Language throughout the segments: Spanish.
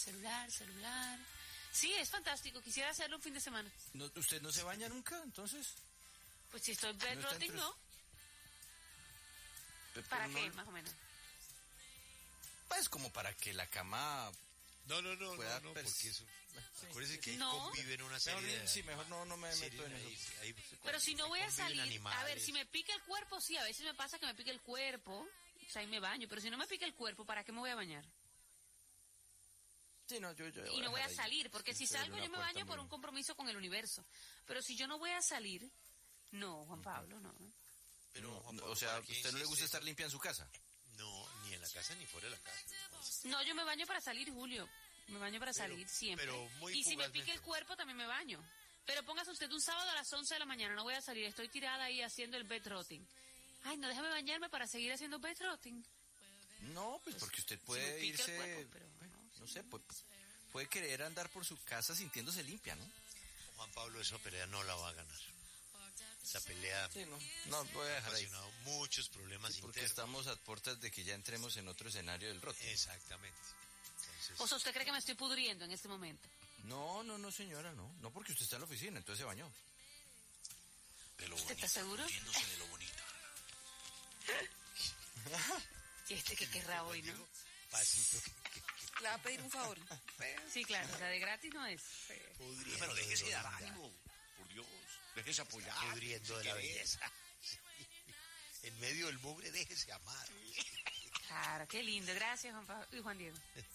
Celular. Sí, es fantástico. Quisiera hacerlo un fin de semana. No, ¿usted no se baña nunca, entonces? Pues si estoy bedrotting, ¿no? ¿Para qué, más o menos? Pues como para que la cama... No, porque eso... Acuérdese que ahí conviven una serie de... Sí, mejor no me meto en eso. Pero si no voy a salir... animales. A ver, si me pica el cuerpo, sí, a veces me pasa que me pica el cuerpo, o sea, ahí me baño, pero si no me pica el cuerpo, ¿para qué me voy a bañar? Sí, no, yo y no voy a salir, porque si salgo yo me baño por un compromiso con el universo. Pero si yo no voy a salir, no, Juan Pablo, no. Pero, Juan Pablo, o sea, ¿a usted no le gusta estar limpia en su casa? No, ni en la casa ni fuera de la casa. No, yo me baño para salir, Julio. Me baño para salir siempre. Pero muy y si me fugazmente. pica el cuerpo, también me baño. Pero póngase usted un sábado a las 11 de la mañana, no voy a salir, estoy tirada ahí haciendo el bedrotting. Ay, no, déjame bañarme para seguir haciendo bedrotting. No, pues porque usted puede si me pica irse... el cuerpo, pero, no sé, puede querer andar por su casa sintiéndose limpia, ¿no? Juan Pablo, esa pelea no la va a ganar. Esa pelea sí, no voy a dejar ahí. Muchos problemas porque internos. estamos a puertas de que ya entremos en otro escenario del roto. Exactamente. Entonces... O sea, ¿usted cree que me estoy pudriendo en este momento? No, señora, no. No, porque usted está en la oficina, entonces se bañó. ¿Usted está seguro? Pudriéndose de lo bonito. ¿Y este que querrá hoy, no? Pasito. ¿Le va a pedir un favor? Sí, claro, o sea, de gratis no es. Pero déjese dar ánimo, por Dios. Déjese apoyar. Pudriendo de la belleza. Sí. En medio del mugre, déjese amar. Claro, qué lindo. Gracias, Juan Pablo y Juan Diego.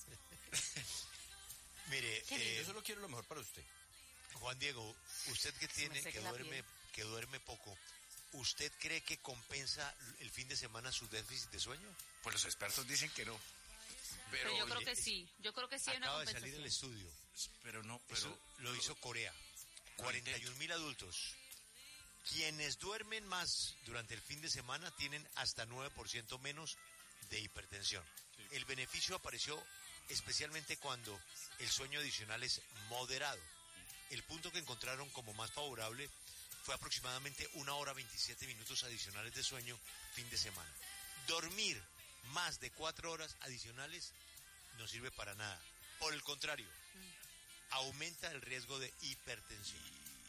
Mire, yo solo quiero lo mejor para usted. Juan Diego, usted que duerme poco, ¿usted cree que compensa el fin de semana su déficit de sueño? Pues los expertos dicen que no. Pero yo creo que sí. Yo creo que sí hay una acaba de compensación. salir el estudio. Pero eso lo hizo Corea. 41,000 adultos. Quienes duermen más durante el fin de semana tienen hasta 9% menos de hipertensión. Sí. El beneficio apareció especialmente cuando el sueño adicional es moderado. El punto que encontraron como más favorable fue aproximadamente 1 hora 27 minutos adicionales de sueño fin de semana. Dormir más de 4 horas adicionales no sirve para nada. Por el contrario, aumenta el riesgo de hipertensión.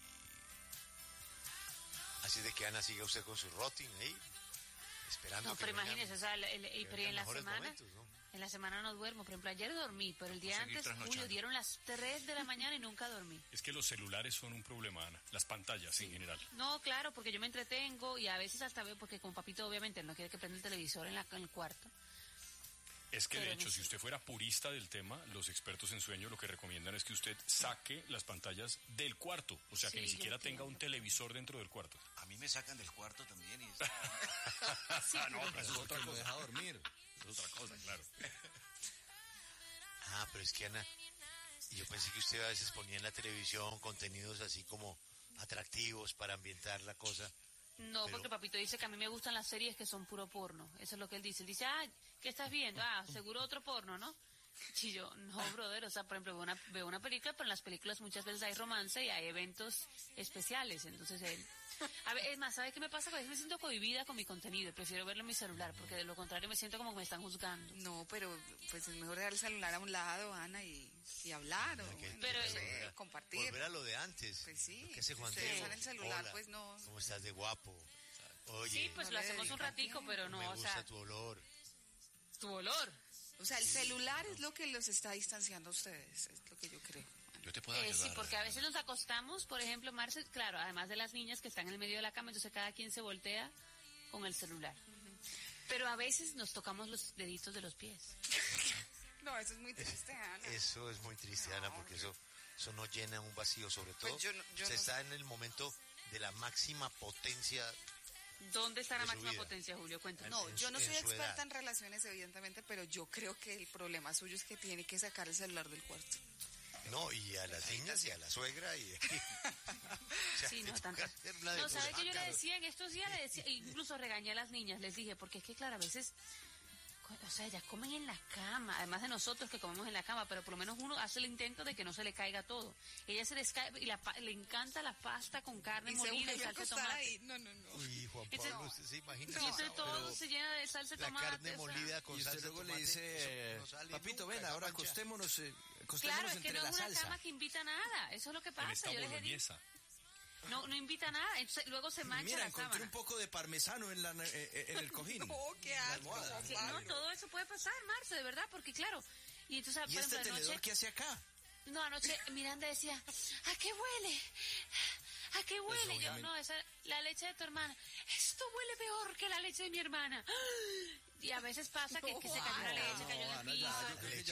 Así de que Ana, siga usted con su routine ahí, esperando. No, pero imagínese, o sea, pero en la semana, momentos, ¿no? En la semana no duermo. Por ejemplo, ayer dormí, pero el día antes, Julio, dieron las 3 de la mañana y nunca dormí. Es que los celulares son un problema, Ana, las pantallas en general. No, claro, porque yo me entretengo y a veces hasta veo, porque con papito obviamente no quiere que prenda el televisor en el cuarto. Es que de hecho, si usted fuera purista del tema, los expertos en sueño lo que recomiendan es que usted saque las pantallas del cuarto, o sea, que ni siquiera tenga un televisor dentro del cuarto. A mí me sacan del cuarto también y es... Sí, no, pero eso es otra cosa, deja dormir. Es otra cosa, claro. Pero es que Ana, yo pensé que usted a veces ponía en la televisión contenidos así como atractivos para ambientar la cosa. No, porque papito dice que a mí me gustan las series que son puro porno. Eso es lo que él dice. Él dice, ¿qué estás viendo? Seguro otro porno, ¿no? Y yo, no, brother, o sea, por ejemplo, veo una película, pero en las películas muchas veces hay romance y hay eventos especiales. Entonces él... A ver, es más, ¿sabe qué me pasa? Que a veces me siento cohibida con mi contenido. Prefiero verlo en mi celular, porque de lo contrario me siento como que me están juzgando. No, pero pues es mejor dejar el celular a un lado, Ana, y hablar, pero compartir. Volver a lo de antes. Pues sí. ¿Qué hace Juan Diego? Diego? En el celular, Hola, pues no. ¿cómo estás de guapo? Oye, sí, pues no lo hacemos un ratico, tiempo. pero no, me gusta o sea... tu olor. ¿Tu olor? O sea, el celular es lo que los está distanciando a ustedes, es lo que yo creo. Yo te puedo ayudar. Sí, porque a veces nos acostamos, por ejemplo, Marce, claro, además de las niñas que están en el medio de la cama, entonces cada quien se voltea con el celular. Pero a veces nos tocamos los deditos de los pies. No, eso es muy triste, Ana. Eso es muy triste, Ana, porque eso no llena un vacío, sobre todo. Pues yo está en el momento de la máxima potencia. ¿Dónde está la de su máxima vida. potencia, Julio? Cuéntanos. No, yo no soy en su experta edad. en relaciones, evidentemente, pero yo creo que el problema suyo es que tiene que sacar el celular del cuarto. No, y a las niñas y a la suegra y... Sí, no, tanto. No, ¿sabes qué yo le decía en estos días? Le decía, incluso regañé a las niñas, les dije, porque es que, claro, a veces o sea, ellas comen en la cama, además de nosotros que comemos en la cama, pero por lo menos uno hace el intento de que no se le caiga todo. Ella se les cae y le encanta la pasta con carne molida y salsa de tomate. Ahí. No. Uy, Juan Pablo, ¿usted se imagina? Y entonces todo se llena de salsa de la tomate. carne molida con Y usted salsa de luego tomate. le dice, eso no sale papito, nunca, ven, esa ahora mancha. acostémonos Claro, es que entre no la es una salsa. cama que invita a nada, eso es lo que En pasa. esta Yo les he dicho, boloñesa. no invita a nada, entonces luego se mancha Mira, la encontré sábana. un poco de parmesano en el cojín. Oh, qué asco, almohada. Juan Sí, no, Pablo. todo eso puede pasar, Marce, de verdad, porque claro. Y entonces, ¿Y por este ejemplo, tenedor anoche, qué hace acá? no, anoche Miranda decía, ¿a qué huele? ¿A qué huele? Yo, obviamente. no, esa la leche de tu hermana. Esto huele peor que la leche de mi hermana. Y a veces pasa que se cayó la leche, cayó en el Ana, piso. ya, yo creo que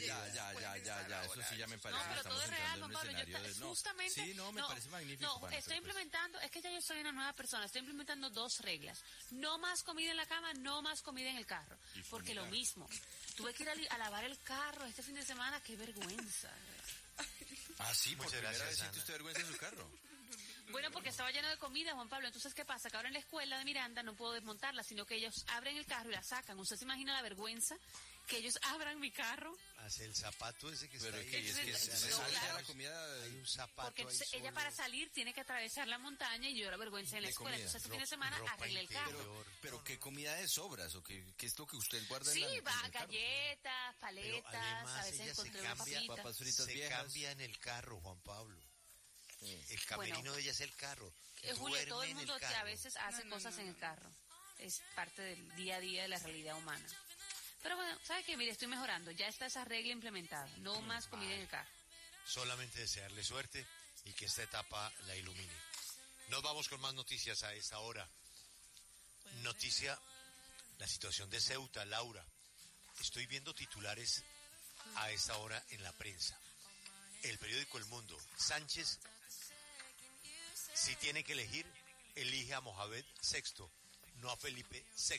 ya, eso sí ya me parece No, que pero estamos todo es real, entrando en Juan un Pablo. escenario de... No, Justamente. sí, no, me parece magnífico. No, Juana, estoy pero pues- implementando, es que ya yo soy una nueva persona, estoy implementando 2 reglas. No más comida en la cama, no más comida en el carro. Y Porque lo fumigar. mismo. Tuve que ir a lavar el carro este fin de semana, qué vergüenza. Ah, sí, por Muchas primera gracias, vez siente Ana. usted vergüenza en su carro. Bueno, porque estaba lleno de comida, Juan Pablo. Entonces, ¿qué pasa? Que ahora en la escuela de Miranda no puedo desmontarla, sino que ellos abren el carro y la sacan. ¿Usted se imagina la vergüenza? Que ellos abran mi carro. Hace el zapato ese que Pero está es ahí. que se No, sale de claro. la comida... Hay un zapato Porque ahí entonces ella solo. para salir tiene que atravesar la montaña y yo la vergüenza en la De escuela. comida. Entonces, este fin de semana Ropa arreglé el carro. interior. Pero ¿qué comida de sobras? ¿O qué es lo que usted guarda en Sí, la en el va, carro? galletas, Pero paletas, además a veces ella se encontré una cambia, papita. papas fritas se viejas. cambia en el carro, Juan Pablo. El camerino Bueno. de ella es el carro. Julia, todo Duerme el en mundo que carro. a veces hace cosas en el carro. Es parte del día a día de la realidad humana. Pero bueno, ¿sabe qué? Mire, estoy mejorando. Ya está esa regla implementada. No más comida en el carro. Solamente desearle suerte y que esta etapa la ilumine. Nos vamos con más noticias a esta hora. Noticia, la situación de Ceuta, Laura. Estoy viendo titulares a esta hora en la prensa. El periódico El Mundo. Sánchez, si tiene que elegir, elige a Mohamed VI, no a Felipe VI.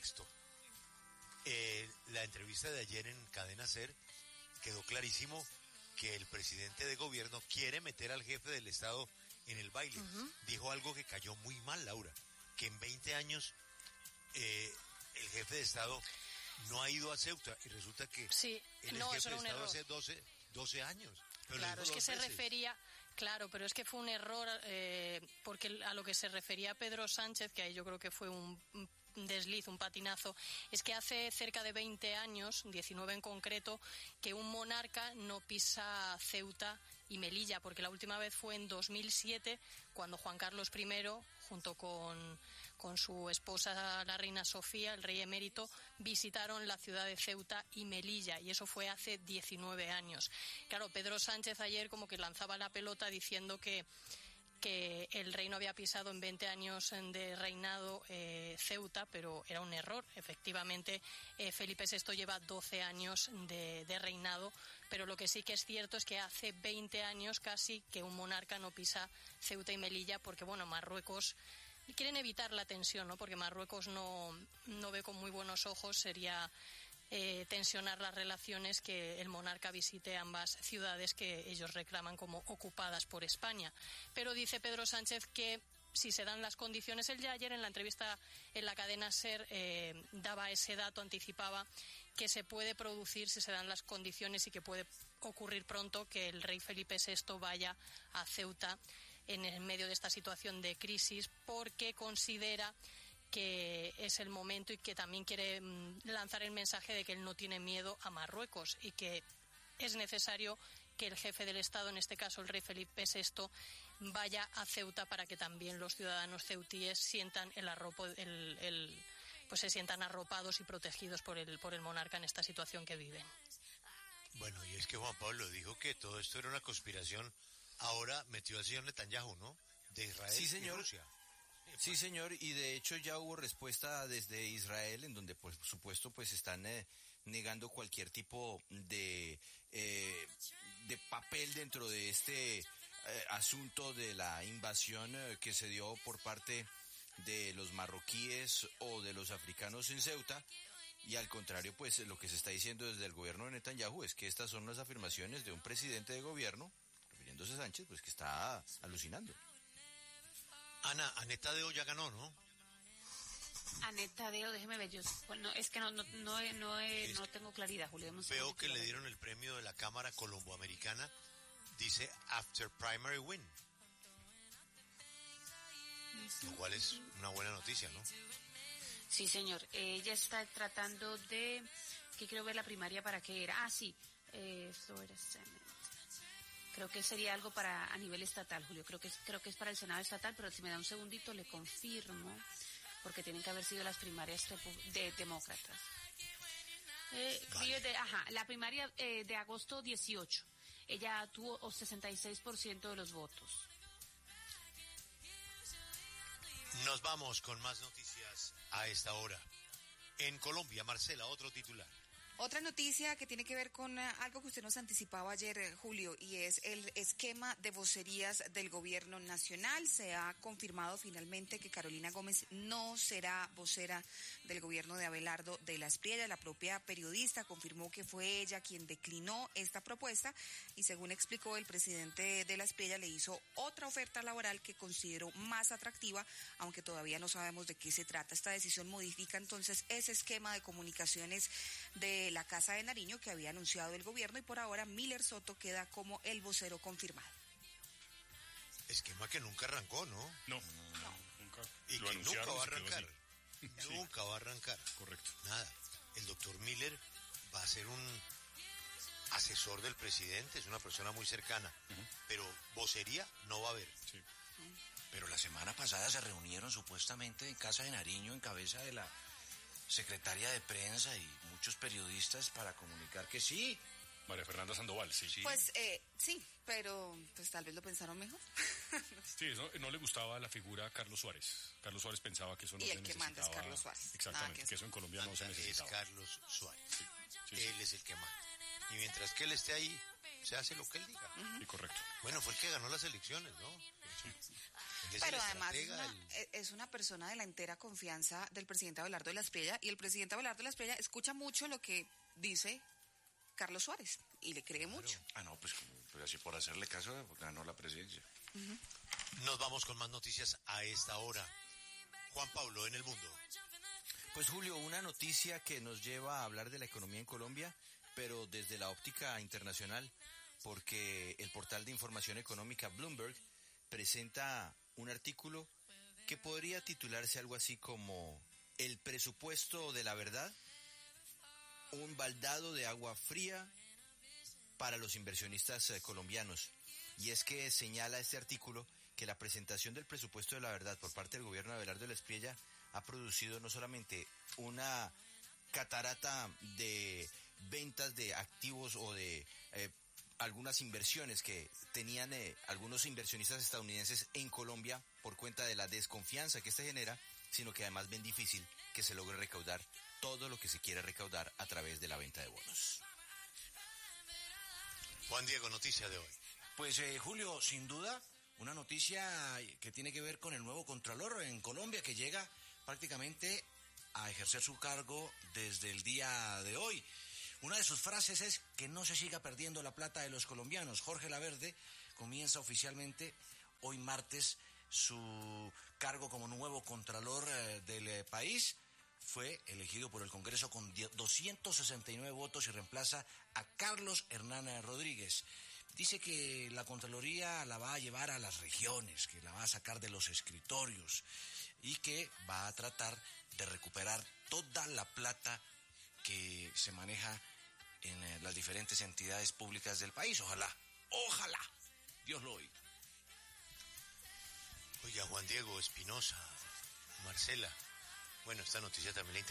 La entrevista de ayer en Cadena Ser quedó clarísimo que el presidente de gobierno quiere meter al jefe del Estado en el baile. Dijo algo que cayó muy mal, Laura, que en 20 años el jefe de Estado no ha ido a Ceuta y resulta que Sí, él no, es eso jefe de era un Estado error. hace 12 años. Pero lo Claro, dijo es que dos se veces. refería, claro, pero es que fue un error, porque a lo que se refería Pedro Sánchez, que ahí yo creo que fue un desliz, un patinazo, es que hace cerca de 20 años, 19 en concreto, que un monarca no pisa Ceuta y Melilla, porque la última vez fue en 2007, cuando Juan Carlos I, junto con su esposa la reina Sofía, el rey emérito, visitaron la ciudad de Ceuta y Melilla, y eso fue hace 19 años. Claro, Pedro Sánchez ayer como que lanzaba la pelota diciendo que el rey no había pisado en 20 años de reinado Ceuta, pero era un error. Efectivamente, Felipe VI lleva 12 años de reinado, pero lo que sí que es cierto es que hace 20 años casi que un monarca no pisa Ceuta y Melilla, porque bueno, Marruecos quieren evitar la tensión, ¿no? Porque Marruecos no ve con muy buenos ojos, sería tensionar las relaciones que el monarca visite ambas ciudades que ellos reclaman como ocupadas por España. Pero dice Pedro Sánchez que si se dan las condiciones, él ya ayer en la entrevista en la cadena SER daba ese dato, anticipaba que se puede producir si se dan las condiciones y que puede ocurrir pronto que el rey Felipe VI vaya a Ceuta en el medio de esta situación de crisis, porque considera que es el momento y que también quiere lanzar el mensaje de que él no tiene miedo a Marruecos y que es necesario que el jefe del Estado, en este caso el rey Felipe VI, vaya a Ceuta para que también los ciudadanos ceutíes sientan pues se sientan arropados y protegidos por el monarca en esta situación que viven. Bueno, y es que Juan Pablo dijo que todo esto era una conspiración. Ahora metió al señor Netanyahu, ¿no? De Israel Sí, señor. y Rusia. Sí, señor, y de hecho ya hubo respuesta desde Israel, en donde por supuesto pues están negando cualquier tipo de papel dentro de este asunto de la invasión que se dio por parte de los marroquíes o de los africanos en Ceuta. Y al contrario, pues lo que se está diciendo desde el gobierno de Netanyahu es que estas son las afirmaciones de un presidente de gobierno, refiriéndose a Sánchez, pues que está alucinando. Ana, Aneta de ya ganó, ¿no? Anet Tadeo, déjeme ver, no, es que no tengo claridad, Julio. Veo que le dieron el premio de la Cámara Colomboamericana, dice After Primary Win. Lo cual es una buena noticia, ¿no? Sí, señor. Ella está tratando de... que quiero ver la primaria para qué era. Ah, sí. Florida Senate. Creo que sería algo para a nivel estatal, Julio. Creo que es para el Senado estatal, pero si me da un segundito le confirmo, porque tienen que haber sido las primarias de demócratas. Vale. La primaria de agosto 18. Ella tuvo 66% de los votos. Nos vamos con más noticias a esta hora. En Colombia, Marcela, otro titular. Otra noticia que tiene que ver con algo que usted nos anticipaba ayer, Julio, y es el esquema de vocerías del gobierno nacional. Se ha confirmado finalmente que Carolina Gómez no será vocera del gobierno de Abelardo de la Espriella. La propia periodista confirmó que fue ella quien declinó esta propuesta y, según explicó, el presidente de la Espriella le hizo otra oferta laboral que consideró más atractiva, aunque todavía no sabemos de qué se trata. Esta decisión modifica entonces ese esquema de comunicaciones de la Casa de Nariño que había anunciado el gobierno, y por ahora Miller Soto queda como el vocero confirmado. Esquema que nunca arrancó, ¿no? No, nunca. Y Lo que nunca anunciaron va a y se quedó arrancar. así. Nunca va a arrancar. Correcto. Nada. El doctor Miller va a ser un asesor del presidente, es una persona muy cercana, pero vocería no va a haber. Sí. Pero la semana pasada se reunieron supuestamente en Casa de Nariño en cabeza de la secretaria de prensa y muchos periodistas para comunicar que sí. María Fernanda Sandoval, sí. Pues sí, pero pues tal vez lo pensaron mejor. Sí, eso no le gustaba la figura a Carlos Suárez. Carlos Suárez pensaba que eso no Y se el que necesitaba. manda es Carlos Suárez. Exactamente, que eso en Colombia no se Es necesitaba. Carlos Suárez. Sí, Él es el que manda. Y mientras que él esté ahí, se hace lo que él diga. sí, correcto. Bueno, fue el que ganó las elecciones, ¿no? Él es Pero el además estratega, es una persona de la entera confianza del presidente Abelardo de la Espriella, y el presidente Abelardo de la Espriella escucha mucho lo que dice Carlos Suárez y le cree mucho. Ah, no, pues así por hacerle caso ganó la presidencia. Nos vamos con más noticias a esta hora. Juan Pablo, en el mundo. Pues Julio, una noticia que nos lleva a hablar de la economía en Colombia, pero desde la óptica internacional, porque el portal de información económica Bloomberg presenta un artículo que podría titularse algo así como "El presupuesto de la verdad, un baldado de agua fría para los inversionistas colombianos". Y es que señala este artículo que la presentación del presupuesto de la verdad por parte del gobierno de Abelardo de la Espriella ha producido no solamente una catarata de ventas de activos o de algunas inversiones que tenían algunos inversionistas estadounidenses en Colombia por cuenta de la desconfianza que este genera, sino que además ven difícil que se logre recaudar todo lo que se quiere recaudar a través de la venta de bonos. Juan Diego, noticia de hoy. Pues Julio, sin duda, una noticia que tiene que ver con el nuevo Contralor en Colombia que llega prácticamente a ejercer su cargo desde el día de hoy. Una de sus frases es que no se siga perdiendo la plata de los colombianos. Jorge Laverde comienza oficialmente hoy martes su cargo como nuevo Contralor del país. Fue elegido por el Congreso con 269 votos y reemplaza a Carlos Hernán Rodríguez. Dice que la Contraloría la va a llevar a las regiones, que la va a sacar de los escritorios y que va a tratar de recuperar toda la plata que se maneja en las diferentes entidades públicas del país. Ojalá, Dios lo oiga. Oiga, Juan Diego Espinosa, Marcela. Bueno, esta noticia también la